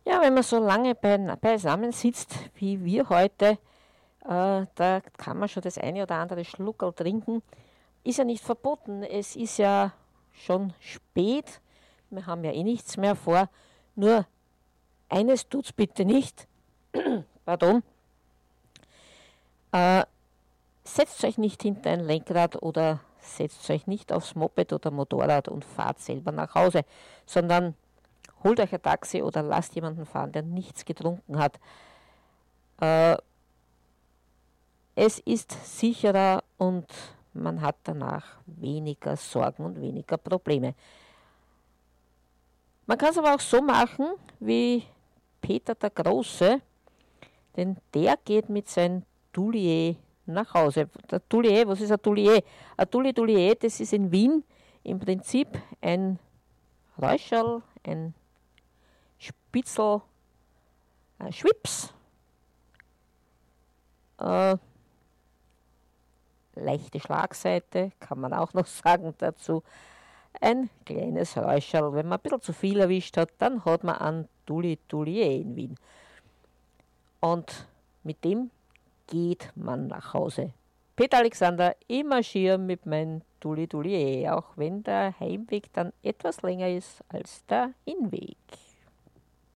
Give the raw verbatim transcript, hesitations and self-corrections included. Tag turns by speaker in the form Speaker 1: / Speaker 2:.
Speaker 1: Ja, wenn man so lange beien- beisammen sitzt wie wir heute, äh, da kann man schon das eine oder andere Schluckerl trinken. Ist ja nicht verboten. Es ist ja schon spät. Wir haben ja eh nichts mehr vor. Nur eines tut's bitte nicht. Pardon. Äh, Setzt euch nicht hinter ein Lenkrad oder setzt euch nicht aufs Moped oder Motorrad und fahrt selber nach Hause, sondern holt euch ein Taxi oder lasst jemanden fahren, der nichts getrunken hat. Äh, es ist sicherer und man hat danach weniger Sorgen und weniger Probleme. Man kann es aber auch so machen wie Peter der Große, denn der geht mit seinem Toulier nach Hause. Der Toulier, was ist ein Toulier? Ein Tuli Toulier, das ist in Wien im Prinzip ein Räuscherl, ein Spitzel, ein Schwips, äh, leichte Schlagseite, kann man auch noch sagen dazu. Ein kleines Räuscherl. Wenn man ein bisschen zu viel erwischt hat, dann hat man einen Tuli Toulier in Wien. Und mit dem geht man nach Hause. Peter Alexander, ich marschiere mit meinem Tuli Toulier, auch wenn der Heimweg dann etwas länger ist als der Hinweg.